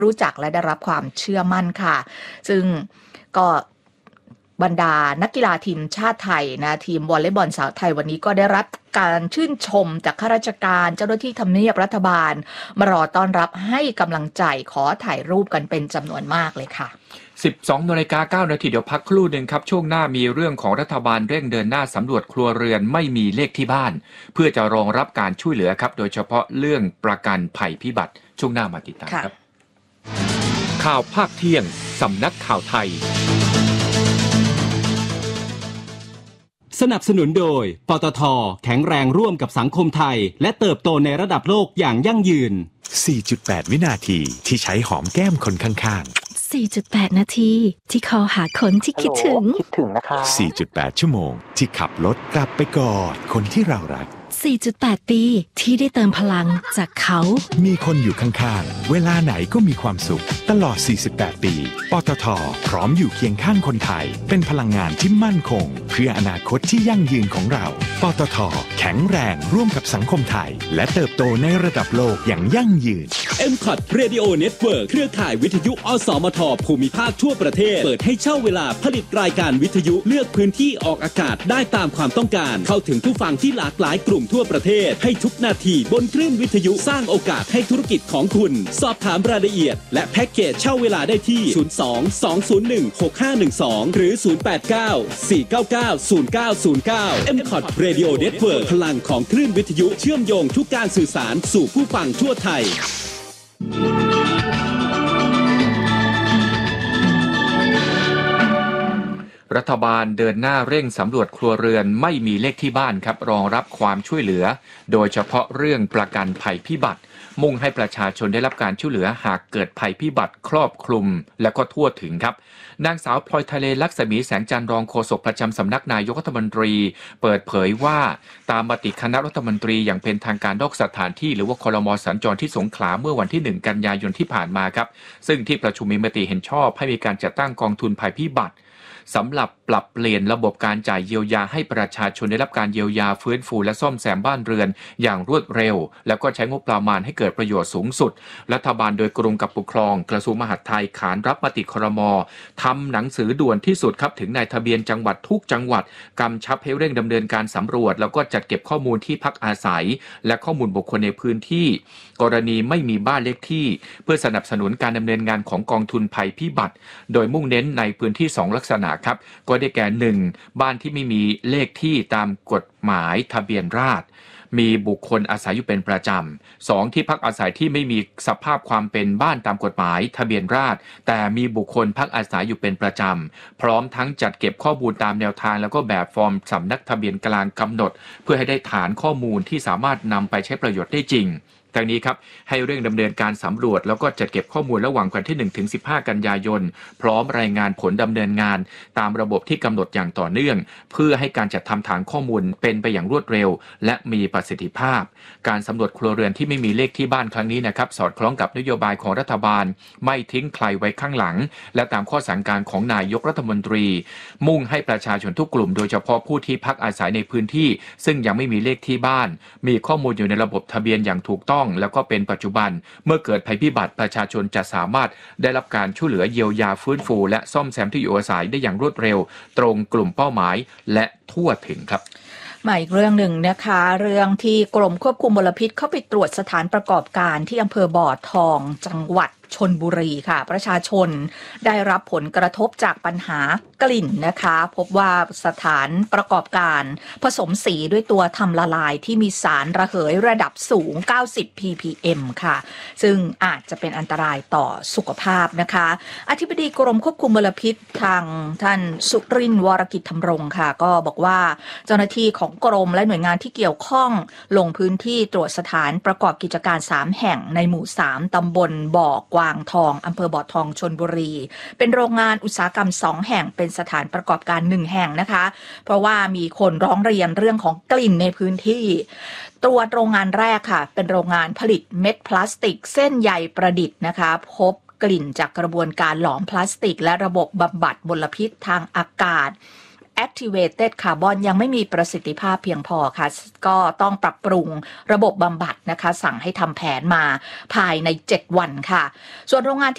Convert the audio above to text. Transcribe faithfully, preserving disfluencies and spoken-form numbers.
รู้จักและได้รับความเชื่อมั่นค่ะซึ่งก็บรรดานักกีฬาทีมชาติไทยนะทีมวอลเลย์บอลสาวไทยวันนี้ก็ได้รับการชื่นชมจากข้าราชการเจ้าหน้าที่ทำเนียบรัฐบาลมารอต้อนรับให้กำลังใจขอถ่ายรูปกันเป็นจำนวนมากเลยค่ะสิบสองนาฬิกาเก้านาทีเดี๋ยวพักครู่หนึ่งครับช่วงหน้ามีเรื่องของรัฐบาลเร่งเดินหน้าสำรวจครัวเรือนไม่มีเลขที่บ้านเพื่อจะรองรับการช่วยเหลือครับโดยเฉพาะเรื่องประกันภัยพิบัติช่วงหน้ามาติดตามครับข่าวภาคเที่ยงสำนักข่าวไทยสนับสนุนโดยปตท.แข็งแรงร่วมกับสังคมไทยและเติบโตในระดับโลกอย่างยั่งยืนสี่จุดแปด วินาทีที่ใช้หอมแก้มคนข้างๆ สี่จุดแปด นาทีที่คอหาคนที่คิดถึงคิดถึงนะคะสี่จุดแปด ชั่วโมงที่ขับรถกลับไปกอดคนที่เรารักสี่จุดแปด ปีที่ได้เติมพลังจากเขามีคนอยู่ข้างๆเวลาไหนก็มีความสุขตลอดสี่สิบแปดปีปตท.พร้อมอยู่เคียงข้างคนไทยเป็นพลังงานที่มั่นคงเพื่ออนาคตที่ยั่งยืนของเราปตท.แข็งแรงร่วมกับสังคมไทยและเติบโตในระดับโลกอย่างยั่งยืนเอ็ม คอท Radio Network เครือข่ายวิทยุอสมทภูมิภาคทั่วประเทศเปิดให้เช่าเวลาผลิตรายการวิทยุเลือกพื้นที่ออกอากาศได้ตามความต้องการเข้าถึงผู้ฟังที่หลากหลายกลุ่มทั่วประเทศให้ทุกนาทีบนคลื่นวิทยุสร้างโอกาสให้ธุรกิจของคุณสอบถามรายละเอียดและแพ็กเกจเช่าเวลาได้ที่ศูนย์ สอง สอง ศูนย์ หนึ่ง หก ห้า หนึ่ง สองหรือศูนย์ แปด เก้า สี่ เก้า เก้า ศูนย์ เก้า ศูนย์ เก้า เอ็ม คอท Radio Network พลังของคลื่นวิทยุเชื่อมโยงทุกการสื่อสารสู่ผู้ฟังทั่วไทยรัฐบาลเดินหน้าเร่งสำรวจครัวเรือนไม่มีเลขที่บ้านครับรองรับความช่วยเหลือโดยเฉพาะเรื่องประกันภัยพิบัติมุ่งให้ประชาชนได้รับการช่วยเหลือหากเกิดภัยพิบัติครอบคลุมและก็ทั่วถึงครับนางสาวพลอยทะเลลักษมีแสงจันทร์รองโฆษกประจำสำนักนายกรัฐมนตรีเปิดเผยว่าตามมติคณะรัฐมนตรีอย่างเป็นทางการนอกสถานที่หรือว่าครม.สัญจรที่สงขลาเมื่อวันที่หนึ่งกันยายนที่ผ่านมาครับซึ่งที่ประชุมมีมติเห็นชอบให้มีการจัดตั้งกองทุนภัยพิบัติสำหรับปรับเปลี่ยนระบบการจ่ายเยียวยาให้ประชาชนได้รับการเยียวยาฟื้นฟูและซ่อมแซมบ้านเรือนอย่างรวดเร็วแล้วก็ใช้งบประมาณให้เกิดประโยชน์สูงสุดรัฐบาลโดยกรมการปกครองกระทรวงมหาดไทยขานรับมติครม.ทำหนังสือด่วนที่สุดครับถึงนายทะเบียนจังหวัดทุกจังหวัดกำชับให้เร่งดำเนินการสำรวจแล้วก็จัดเก็บข้อมูลที่พักอาศัยและข้อมูลบุคคลในพื้นที่กรณีไม่มีบ้านเลขที่เพื่อสนับสนุนการดำเนินงานของกองทุนภัยพิบัติโดยมุ่งเน้นในพื้นที่สองลักษณะครับก็ได้แก่หนึ่งบ้านที่ไม่มีเลขที่ตามกฎหมายทะเบียนราษฎร์มีบุคคลอาศัยอยู่เป็นประจำสองที่พักอาศัยที่ไม่มีสภาพความเป็นบ้านตามกฎหมายทะเบียนราษฎร์แต่มีบุคคลพักอาศัยอยู่เป็นประจำพร้อมทั้งจัดเก็บข้อมูลตามแนวทางแล้วก็แบบฟอร์มสำนักทะเบียนกลางกำหนดเพื่อให้ได้ฐานข้อมูลที่สามารถนำไปใช้ประโยชน์ได้จริงดังนี้ครับให้เร่งดำเนินการสำรวจแล้วก็จัดเก็บข้อมูลระหว่างวันที่หนึ่งถึงสิบห้ากันยายนพร้อมรายงานผลดำเนินงานตามระบบที่กำหนดอย่างต่อเนื่องเพื่อให้การจัดทำฐานข้อมูลเป็นไปอย่างรวดเร็วและมีประสิทธิภาพการสำรวจครัวเรือนที่ไม่มีเลขที่บ้านครั้งนี้นะครับสอดคล้องกับนโยบายของรัฐบาลไม่ทิ้งใครไว้ข้างหลังและตามข้อสั่งการของนายกรัฐมนตรีมุ่งให้ประชาชนทุกกลุ่มโดยเฉพาะผู้ที่พักอาศัยในพื้นที่ซึ่งยังไม่มีเลขที่บ้านมีข้อมูลอยู่ในระบบทะเบียนอย่างถูกต้องแล้วก็เป็นปัจจุบันเมื่อเกิดภัยพิบัติประชาชนจะสามารถได้รับการช่วยเหลือเยียวยาฟื้นฟูและซ่อมแซมที่อยู่อาศัยได้อย่างรวดเร็วตรงกลุ่มเป้าหมายและทั่วถึงครับมาอีกเรื่องหนึ่งนะคะเรื่องที่กรมควบคุมมลพิษเข้าไปตรวจสถานประกอบการที่อำเภอบ่อทองจังหวัดชลบุรีค่ะประชาชนได้รับผลกระทบจากปัญหากลิ่นนะคะพบว่าสถานประกอบการผสมสีด้วยตัวทำละลายที่มีสารระเหยระดับสูงเก้าสิบ พี พี เอ็ม ค่ะซึ่งอาจจะเป็นอันตรายต่อสุขภาพนะคะอธิบดีกรมควบคุมมลพิษทางท่านสุรินทร์วรกิจธรรมรงค์ค่ะก็บอกว่าเจ้าหน้าที่ของกรมและหน่วยงานที่เกี่ยวข้องลงพื้นที่ตรวจสถานประกอบกิจการสามแห่งในหมู่สามตำบลบ่อกวางทองอำเภอบ่อทองชลบุรีเป็นโรงงานอุตสาหกรรมสองแห่งเป็นสถานประกอบการหนึ่งแห่งนะคะเพราะว่ามีคนร้องเรียนเรื่องของกลิ่นในพื้นที่ตรวจโรงงานแรกค่ะเป็นโรงงานผลิตเม็ดพลาสติกเส้นใยประดิษฐ์นะคะพบกลิ่นจากกระบวนการหลอมพลาสติกและระบบบำบัดมลพิษทางอากาศActivated Carbon ยังไม่มีประสิทธิภาพเพียงพอค่ะก็ต้องปรับปรุงระบบบำบัดนะคะสั่งให้ทำแผนมาภายในเจ็ดวันค่ะส่วนโรงงาน